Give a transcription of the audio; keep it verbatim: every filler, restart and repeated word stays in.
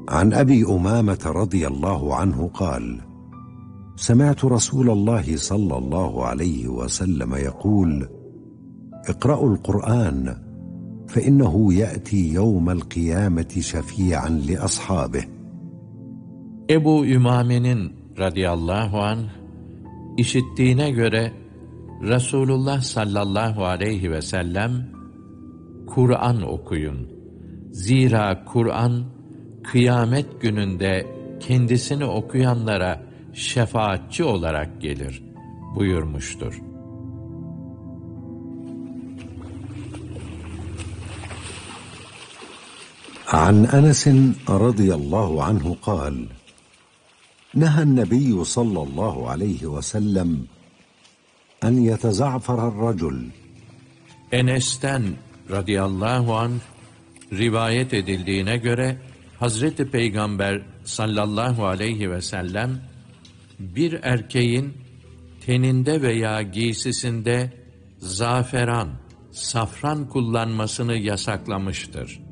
عن أبي أمامة رضي الله عنه قال: سمعت رسول الله صلى الله عليه وسلم يقول: اقرأوا القرآن فإنه يأتي يوم القيامة شفيعا لأصحابه. Ebu Ümame'nin radıyallahu anh işittiğine göre Resulullah sallallahu aleyhi ve sellem Kur'an okuyun. Zira Kur'an kıyamet gününde kendisini okuyanlara şefaatçi olarak gelir buyurmuştur. عن أنس رضي الله عنه قال: نهى النبي صلى الله عليه وسلم أن يتزعفر الرجل. Enes'ten radıyallahu anh rivayet edildiğine göre Hazreti Peygamber sallallahu aleyhi ve sellem bir erkeğin teninde veya giysisinde zaferan, safran kullanmasını yasaklamıştır.